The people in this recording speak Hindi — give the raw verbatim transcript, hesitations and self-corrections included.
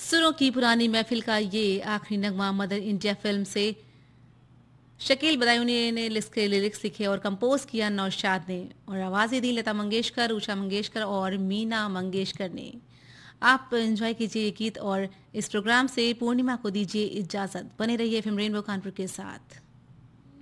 सुरों की पुरानी महफिल का ये आखिरी नगमा मदर इंडिया फिल्म से शकील बदायूनी ने इसके लिरिक्स लिखे और कंपोज किया नौशाद ने, और आवाज़ें दी लता मंगेशकर, उषा मंगेशकर और मीना मंगेशकर ने। आप एंजॉय कीजिए ये गीत और इस प्रोग्राम से पूर्णिमा को दीजिए इजाज़त। बने रहिए एफएम रेनबो कानपुर के साथ।